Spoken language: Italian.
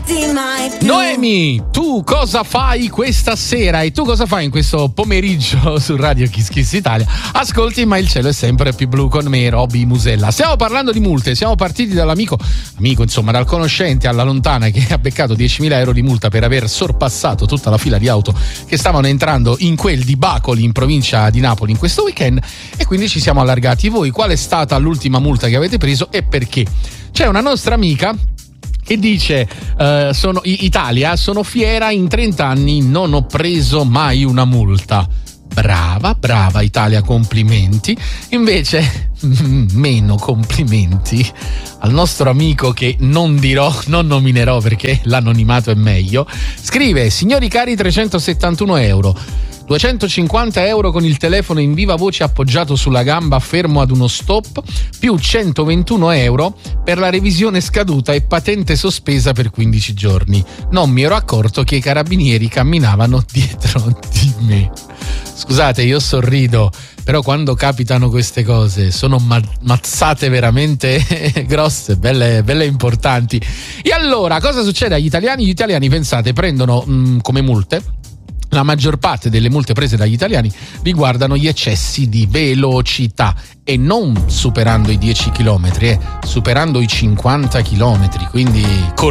ascolti mai più. Noemi, tu cosa fai questa sera e tu cosa fai in questo pomeriggio su Radio Kiss Kiss Italia? Ascolti, ma il cielo è sempre più blu con me, Roby Musella. Stiamo parlando di multe, siamo partiti dall'amico, insomma, dal conoscente alla lontana che ha beccato 10.000 euro di multa per aver sorpassato tutta la fila di auto che stavano entrando in quel di Bacoli in provincia di Napoli in questo weekend, e quindi ci siamo allargati. Voi qual è stata l'ultima multa che avete preso e perché? C'è una nostra amica che dice Italia, sono fiera, in 30 anni non ho preso mai una multa. Brava Italia, complimenti. Invece meno complimenti al nostro amico che non nominerò perché l'anonimato è meglio. Scrive: signori cari, 371 euro, 250 euro con il telefono in viva voce appoggiato sulla gamba fermo ad uno stop, più 121 euro per la revisione scaduta e patente sospesa per 15 giorni. Non mi ero accorto che i carabinieri camminavano dietro di me. Scusate, io sorrido, però quando capitano queste cose sono mazzate veramente grosse, belle e importanti. E allora, cosa succede agli italiani? Gli italiani, pensate, prendono come multe, la maggior parte delle multe prese dagli italiani riguardano gli eccessi di velocità, e non superando i 10 km, superando i 50 km, quindi